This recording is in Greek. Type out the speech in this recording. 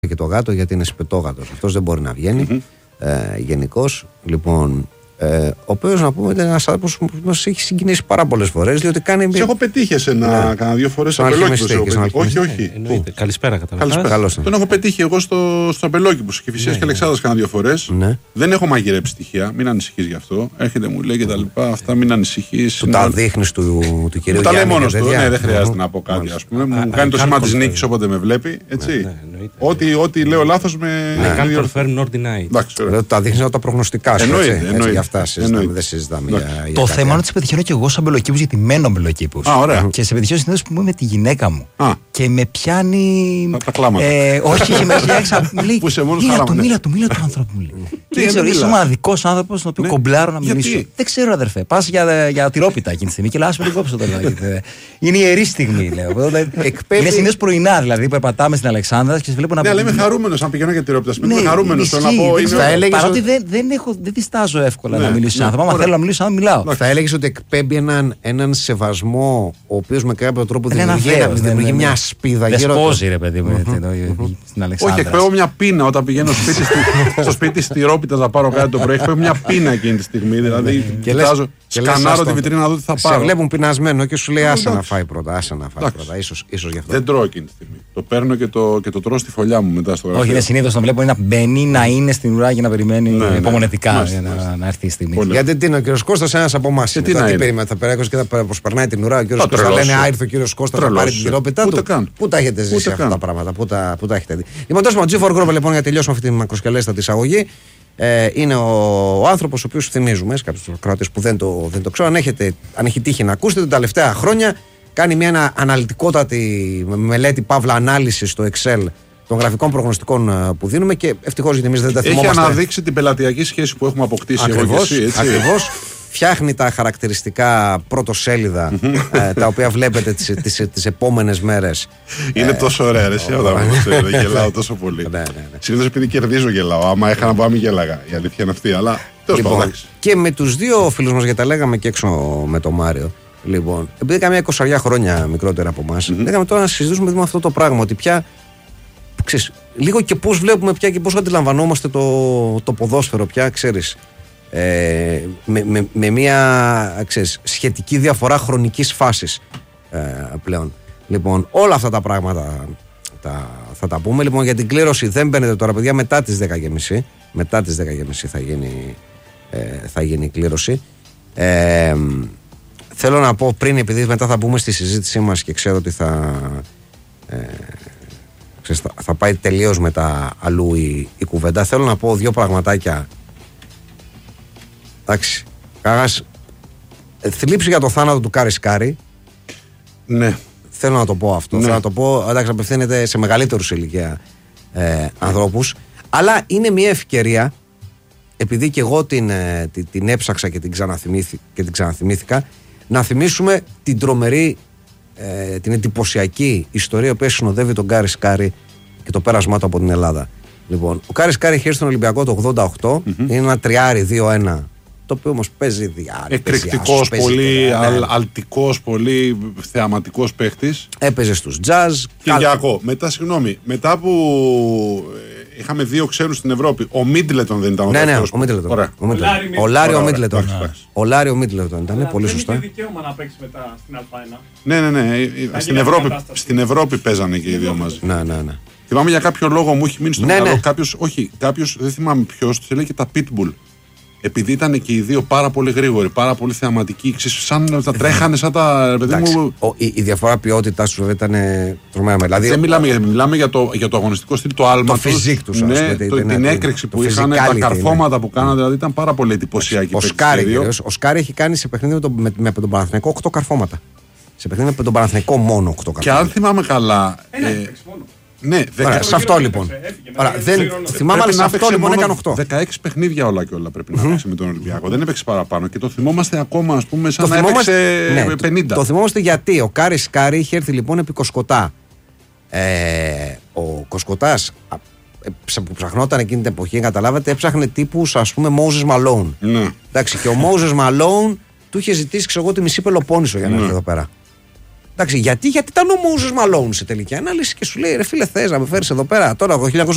και το γάτο γιατί είναι σπετόγατος. Αυτός δεν μπορεί να βγαίνει γενικώς. Λοιπόν, ο οποίος να πούμε είναι ένας άνθρωπος που μας έχει συγκινήσει πάρα πολλές φορές. Διότι κάνει. Σε έχω πετύχει κάνα δύο φορές στο Αμπελόκηπο. Όχι. Καλησπέρα, καταρχάς. Τον έχω πετύχει εγώ στο Αμπελόκηπο και Κηφισίας και Αλεξάνδρας κάνα δύο φορές. Δεν έχω μαγειρέψει στοιχεία, μην ανησυχείς γι' αυτό. Έρχεται, μου λέει και τα λοιπά. Αυτά μην ανησυχείς. Του τα δείχνεις του κυρίου Γιάννη. Τα λέει μόνος του. Ναι, δεν χρειάζεται να πω κάτι. Μου κάνει το σήμα της νίκης όποτε με βλέπει. Ό,τι λέω λάθος με. Can't confirm nor deny. Τα δείχνεις τα προγνωστικά σου. Για αυτά συζητάμε. Το θέμα είναι ότι σε πετυχαίνω και εγώ σαν αμπελοκήπους, γιατί μένω αμπελοκήπους. Και σε πετυχαίνω συνήθως που είμαι με τη γυναίκα μου. Και με πιάνει. Τα κλάματα. Όχι, με πιάνει. Που σε μόνος Μίλα του άνθρωπου μου. Δεν ξέρω, είσαι ο μοναδικός άνθρωπος τον οποίο κομπλάρω να μιλήσω. Δεν ξέρω, αδερφέ. Πας για τυρόπιτα εκείνη τη στιγμή και λες με την κόψω τώρα. Είναι ιερή στιγμή, λέω. Είναι συνήθως πρωινά δηλαδή που περπατάμε στην Αλεξάνδρα και σε βλέπω να. Ναι, αλλά είμαι χαρούμενος αν πηγαίνω για τυρόπιτα. Είμαι χαρούμενος. Παρότι δεν διστάζω εύκολα να μιλήσω σε άνθρωπο. Αν θέλω να μιλήσω, αν μιλάω. Θα έλεγες ότι εκπέμπει έναν σεβασμό ο οποίος με κάποιο τρόπο δημιουργεί μια σπίδα γύρω. Δεσπόζει, ρε παιδί μου, στην Αλεξάνδρα. Όχι, εκπέμπω μια πείνα όταν πηγαίνω στο σπίτι στη Τυρόπιτα να πάρω κάτι το πρωί. Εκπέμπω μια πείνα εκείνη τη στιγμή. Δηλαδή, κοιτάζω, σκανάρω τη βιτρίνα να δω τι θα πάρω. Σε βλέπουν πεινασμένο και σου λέει άσε να φάει πρώτα. Ίσως γι' αυτό. Δεν τρώω εκείνη τη στιγμή. Το παίρνω και το τρώω στη φωλιά μου μετά στο γραφείο. Όχι, είναι συνήθως τον βλέπω να μπαίνει, να είναι στην ουρά και να περιμένει υπομονετικά να έρθει η στιγμή. Γιατί τι είναι ο κύριος Κώστας, ένας από εμάς. Τι περίμενε, θα περάσει και θα προσπερνάει την ουρά. Ο κύριος Κώστας θα λένε ήρθε ο κύριος Κώστας να πάρει την τυρόπιτά του. Πού τα έχετε ζήσει αυτά τα πράγματα, πού τα έχετε δει. Λοιπόν, τόσο με τον G4 Group, λοιπόν, για τελειώσουμε αυτή τη μακροσκελέστατη εισαγωγή. Είναι ο άνθρωπος ο οποίος θυμίζουμε, σε κάποιους ακροατές που δεν το ξέρουν, αν έχει τύχει να ακούσετε, τα τελευταία χρόνια κάνει μια αναλυτικότατη μελέτη, παύλα ανάλυση στο Excel των γραφικών προγνωστικών που δίνουμε και ευτυχώς γιατί εμείς δεν τα θυμόμαστε. Έχει αναδείξει την πελατειακή σχέση που έχουμε αποκτήσει ακριβώς. Φτιάχνει τα χαρακτηριστικά πρωτοσέλιδα τα οποία βλέπετε τις επόμενες μέρες. Είναι τόσο ωραία, γελάω τόσο πολύ. Συνήθως επειδή κερδίζω γελάω. Άμα είχα να πάω, μη γέλαγα. Η αλήθεια είναι αυτή. Αλλά λοιπόν, και με τους δύο φίλους μας, γιατί τα λέγαμε και έξω με τον Μάριο. Λοιπόν, επειδή καμιά 20 χρόνια μικρότερα από εμάς, λέγαμε τώρα να συζητήσουμε με αυτό το πράγμα. Ότι πια. Ξέρεις, λίγο και πώς βλέπουμε πια και πώς αντιλαμβανόμαστε το ποδόσφαιρο πια, ξέρεις. Με μια σχετική διαφορά χρονικής φάσης πλέον. Λοιπόν, όλα αυτά τα πράγματα θα τα πούμε. Λοιπόν, για την κλήρωση δεν μπαίνετε τώρα, παιδιά, μετά τις 10:30. Μετά τις 10:30 θα γίνει η κλήρωση. Θέλω να πω πριν, επειδή μετά θα μπούμε στη συζήτησή μας και ξέρω ότι θα πάει τελείως μετά αλλού η κουβέντα. Θέλω να πω δύο πραγματάκια. Εντάξει, Κάγας, θλίψη για το θάνατο του Κάρι Σκάρι. Ναι. Θέλω να το πω αυτό. Θέλω να το πω, εντάξει, απευθύνεται σε μεγαλύτερους ηλικία ανθρώπους. Αλλά είναι μια ευκαιρία, επειδή και εγώ την έψαξα και την ξαναθυμήθηκα, να θυμίσουμε την τρομερή, την εντυπωσιακή ιστορία που συνοδεύει τον Κάρι Σκάρι και το πέρασμά του από την Ελλάδα. Λοιπόν, ο Κάρι Σκάρι είχε έρθει στον Ολυμπιακό το 88, είναι ένα τριάρι 2-1. Το οποίο όμως παίζει διάρκεια. Εκρηκτικός, πολύ αλτικός, πολύ θεαματικός παίχτης. Έπαιζε στους jazz. Κυριακό. Μετά που είχαμε δύο ξένους στην Ευρώπη, ο Μίτλετον δεν ήταν ο δεύτερος. Ο Μίτλετον. Ο Λάριο Μίτλετον ήταν, πολύ σωστά. Είχε δικαίωμα να παίξει μετά στην Α1. Ναι. Στην Ευρώπη παίζανε και οι δύο μαζί. Ναι. Θυμάμαι για κάποιο λόγο μου έχει μείνει στο μυαλό κάποιος, δεν θυμάμαι ποιος, του έλεγε τα Pitbull. Επειδή ήταν και οι δύο πάρα πολύ γρήγοροι, πάρα πολύ θεαματικοί, σαν τα τρέχανε, σαν τα. Η διαφορά ποιότητά του ήταν τρομερά. Δηλαδή, δεν μιλάμε για το αγωνιστικό στυλ, το άλμα του. Το φυσικ του, την έκρηξη που είχαν, τα καρφώματα που κάνανε, δηλαδή ήταν πάρα πολύ εντυπωσιακή. Ο Σκάρι έχει κάνει σε παιχνίδι με τον Παναθηναϊκό 8 καρφώματα. Σε παιχνίδι με τον Παναθηναϊκό μόνο 8 καρφώματα. Και αν θυμάμαι καλά. Ναι, σε αυτό λοιπόν. Θυμάμαι, αλλά σε αυτό λοιπόν έκανε 8. 16 παιχνίδια όλα και όλα πρέπει να παίξει με τον Ολυμπιακό. Δεν έπαιξε παραπάνω και το θυμόμαστε ακόμα, ας πούμε, σαν να έπαιξε 50. Το θυμόμαστε γιατί ο Κάρι Σκάρι είχε έρθει λοιπόν επί Κοσκοτά. Ο Κοσκοτάς που ψαχνόταν εκείνη την εποχή, καταλάβατε, έψαχνε τύπους, ας πούμε, Moses Malone. Εντάξει, και ο Moses Malone του είχε ζητήσει, ξέρω εγώ, τη μισή Πελοπόννησο για να έρθει εδώ πέρα. Εντάξει, γιατί ήταν ο Moses Malone σε τελική ανάλυση και σου λέει ρε φίλε, θες να με φέρεις εδώ πέρα τώρα,